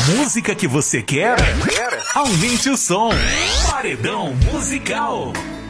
música que você quer? Aumente o som. Paredão Musical.